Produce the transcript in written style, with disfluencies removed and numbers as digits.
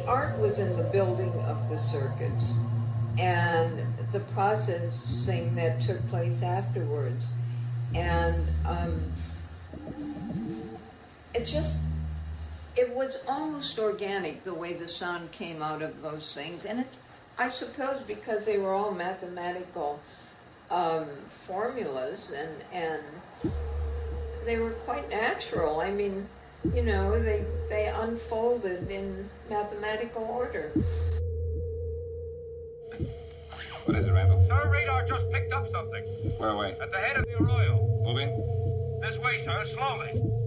art was in the building of the circuits and the processing that took place afterwards. And it was almost organic, the way the sound came out of those things. And I suppose because they were all mathematical formulas, and they were quite natural. I mean, you know, they unfolded in mathematical order. What is it, Randall? Sir, radar just picked up something. Where away? At the head of the arroyo. Moving? This way, sir, slowly.